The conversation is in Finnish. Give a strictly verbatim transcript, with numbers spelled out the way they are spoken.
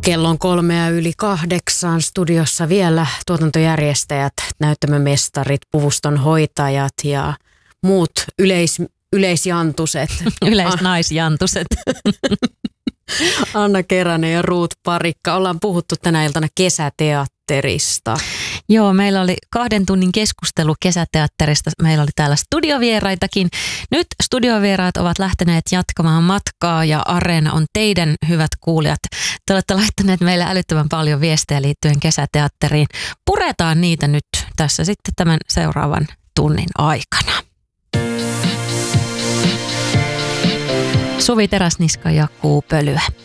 Kello on kolmea yli kahdeksan. Studiossa vielä tuotantojärjestäjät, näyttämömestarit, puvuston hoitajat ja muut yleis, yleisjantuset. Yleisnaisjantuset. Anna Keränen ja Ruut Parikka. Ollaan puhuttu tänä iltana kesäteatterista. Joo, meillä oli kahden tunnin keskustelu kesäteatterista. Meillä oli täällä studiovieraitakin. Nyt studiovieraat ovat lähteneet jatkamaan matkaa ja Areena on teidän hyvät kuulijat. Te olette laittaneet meille älyttömän paljon viestejä liittyen kesäteatteriin. Puretaan niitä nyt tässä sitten tämän seuraavan tunnin aikana. Suvi Teräsniska ja Kuu Pölyä.